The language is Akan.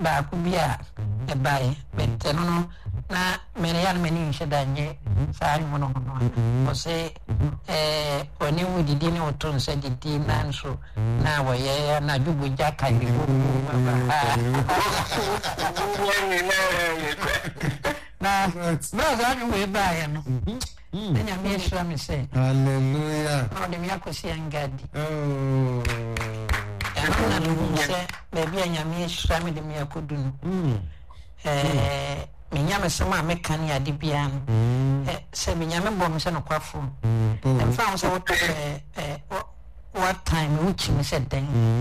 ba ku bia e bai bente no na mene ya mene nhedanye saa nwo no no o se oni wudidi ne oton se didi nanso na woye na dubu jaka ni na za ni we ba ya no nya me shira me se hallelujah o de me akosi angadi oh na no se baby nya me shira me de me akodunu menya me sama me kan ya de bia no se menya me bom se no kwafo en fa so what time which me said then